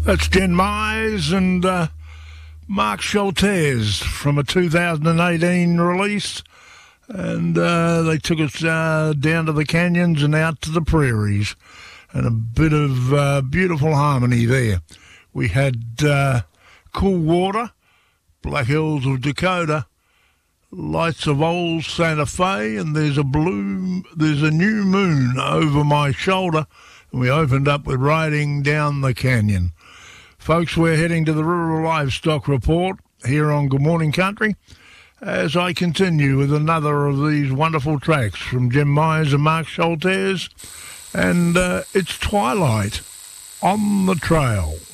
That's Jen Mize and Mark Schultes from a 2018 release. And they took us down to the canyons and out to the prairies. And a bit of beautiful harmony there. We had Cool Water, Black Hills of Dakota, Lights of Old Santa Fe, and there's a new moon over my shoulder. And we opened up with Riding Down the Canyon. Folks, we're heading to the Rural Livestock Report here on Good Morning Country as I continue with another of these wonderful tracks from Jim Myers and Mark Schultes. And it's Twilight on the Trail.